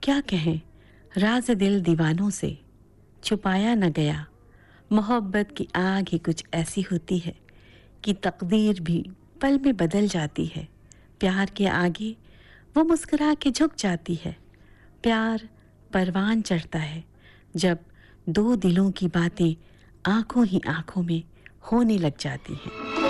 क्या कहें राज दिल दीवानों से, छुपाया न गया। मोहब्बत की आग ही कुछ ऐसी होती है कि तकदीर भी पल में बदल जाती है। प्यार के आगे वो मुस्कुरा के झुक जाती है। प्यार परवान चढ़ता है जब दो दिलों की बातें आंखों ही आंखों में होने लग जाती हैं।